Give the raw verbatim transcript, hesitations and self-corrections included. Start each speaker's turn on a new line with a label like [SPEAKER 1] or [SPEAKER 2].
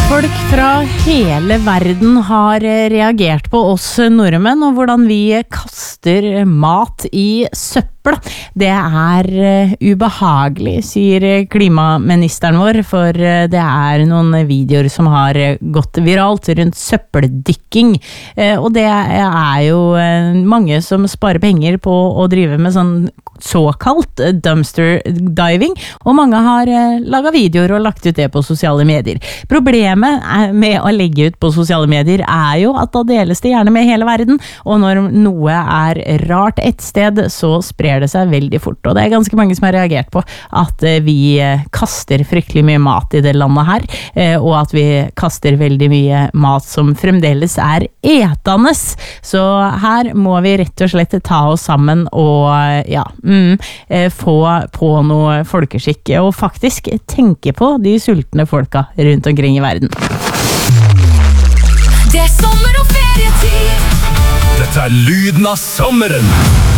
[SPEAKER 1] Folk fra hele verden har reagert på oss nordmenn og hvordan vi kaster mat i søppel. Det er ubehagelig, sier klimaministeren vår, for det er noen videoer som har gått viralt rundt søppeldykking. Og det er jo mange som sparer penger på å drive med sånn såkalt dumpster diving, og mange har laget videoer og lagt ut det på sosiale medier. Problemet med å legge ut på sosiale medier er jo at da deles det gjerne med hele verden, og når noe er rart et sted, så sprer det seg veldig fort, og det er ganske mange som har reagert på at vi kaster fryktelig mye mat i det landet her, og at vi kaster veldig mye mat som fremdeles er etandes. Så her må vi rett og slett ta oss sammen og ja, Mm, få på noe folkeskikk og faktisk tenke på de sultne folka rundt omkring i verden.
[SPEAKER 2] Det er sommer og ferietid.
[SPEAKER 3] Dette er lyden av sommeren.